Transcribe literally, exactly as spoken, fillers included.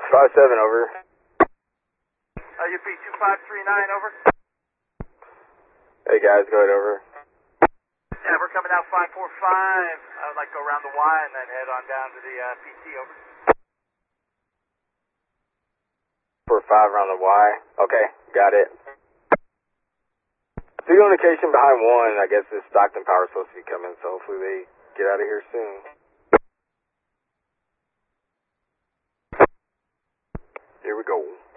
five seven, over. Uh, U P two five three nine, over. Hey guys, go ahead, over. Yeah, we're coming out five four five. I would like to go around the Y and then head on down to the uh, P T, over. four five around the Y. Okay, got it. Two indication behind one, I guess this Stockton Power is supposed to be coming, so hopefully they get out of here soon. Here we go.